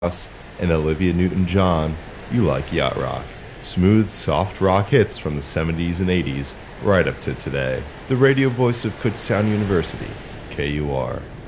House and Olivia Newton-John, you like yacht rock. Smooth, soft rock hits from the 70s and 80s, right up to today. The radio voice of Kutztown University, KUR.